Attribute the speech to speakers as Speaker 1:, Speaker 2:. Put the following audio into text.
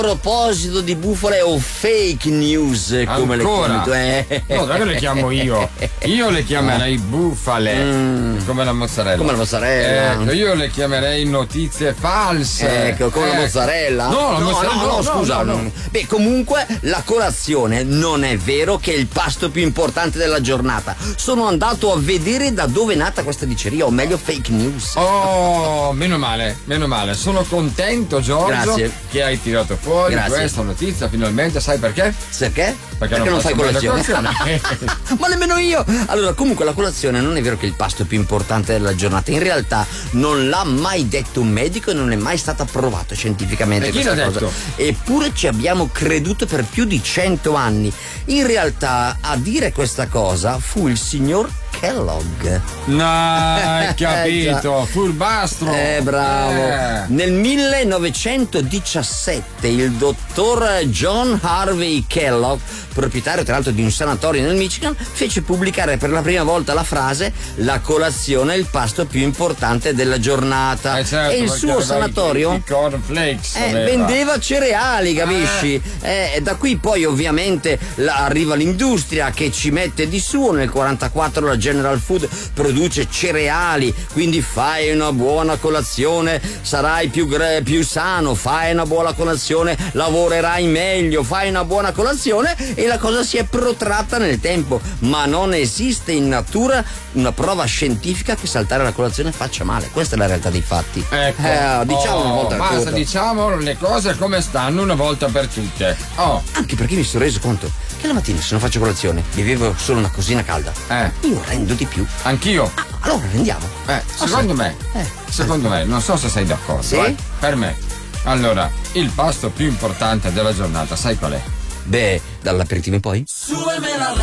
Speaker 1: proposito di bufale o fake news, come
Speaker 2: Ancora?
Speaker 1: le chiami tu?
Speaker 2: No, dai che le chiamo io. Io le chiamerei bufale, come la mozzarella.
Speaker 1: Come la mozzarella.
Speaker 2: Ecco, io le chiamerei notizie false.
Speaker 1: Ecco, come la mozzarella.
Speaker 2: No, la mozzarella
Speaker 1: no, scusa.
Speaker 2: no.
Speaker 1: Beh, comunque la colazione non è vero che è il pasto più importante della giornata. Sono andato a vedere da dove è nata questa diceria, o meglio fake news.
Speaker 2: Oh, meno male. Sono contento, Giorgio,
Speaker 1: Grazie.
Speaker 2: che hai tirato fuori questa notizia finalmente. Sai perché?
Speaker 1: Perché?
Speaker 2: Perché
Speaker 1: non fai
Speaker 2: faccio mai
Speaker 1: colazione?
Speaker 2: la colazione.
Speaker 1: Ma nemmeno io. Allora, comunque la colazione non è vero che è il pasto più importante della giornata. In realtà non l'ha mai detto un medico e non è mai stata provata scientificamente
Speaker 2: E chi
Speaker 1: questa
Speaker 2: l'ha
Speaker 1: cosa.
Speaker 2: detto?
Speaker 1: Eppure ci abbiamo creduto per più di 100 anni. In realtà a dire questa cosa fu il signor Kellogg.
Speaker 2: No, hai capito, furbastro.
Speaker 1: Bravo. Nel 1917 il dottor John Harvey Kellogg, proprietario tra l'altro di un sanatorio nel Michigan, fece pubblicare per la prima volta la frase: la colazione è il pasto più importante della giornata.
Speaker 2: Certo,
Speaker 1: e il suo sanatorio
Speaker 2: i cornflakes
Speaker 1: vendeva cereali, capisci? Da qui poi ovviamente arriva l'industria che ci mette di suo. Nel 1944 la General Food produce cereali, quindi fai una buona colazione, sarai più sano, fai una buona colazione, lavorerai meglio, fai una buona colazione, e la cosa si è protratta nel tempo, ma non esiste in natura una prova scientifica che saltare la colazione faccia male. Questa è la realtà dei fatti.
Speaker 2: Ecco.
Speaker 1: Diciamo una volta per
Speaker 2: basta,
Speaker 1: tutte.
Speaker 2: diciamo le cose come stanno una volta per tutte.
Speaker 1: Anche perché mi sono reso conto che la mattina, se non faccio colazione, bevevo solo una cosina calda. Io rendo di più.
Speaker 2: Anch'io.
Speaker 1: Allora rendiamo.
Speaker 2: Secondo me, non so se sei d'accordo.
Speaker 1: Sì?
Speaker 2: Per me. Allora, il pasto più importante della giornata, sai qual è?
Speaker 1: Beh, dall'aperitivo in poi?